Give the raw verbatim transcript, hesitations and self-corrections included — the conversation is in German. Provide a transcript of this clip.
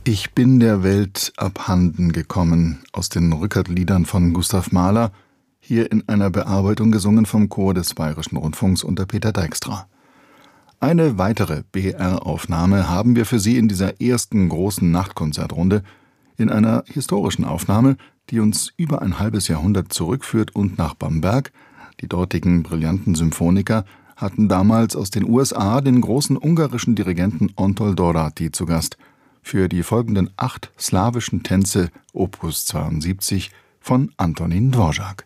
Ich bin der Welt abhanden gekommen aus den Rückert-Liedern von Gustav Mahler, hier in einer Bearbeitung gesungen vom Chor des Bayerischen Rundfunks unter Peter Dijkstra. Eine weitere B R-Aufnahme haben wir für Sie in dieser ersten großen Nachtkonzertrunde, in einer historischen Aufnahme, die uns über ein halbes Jahrhundert zurückführt und nach Bamberg. Die dortigen brillanten Symphoniker hatten damals aus den U S A den großen ungarischen Dirigenten Antal Doráty zu Gast für die folgenden acht slawischen Tänze Opus zweiundsiebzig von Antonín Dvořák.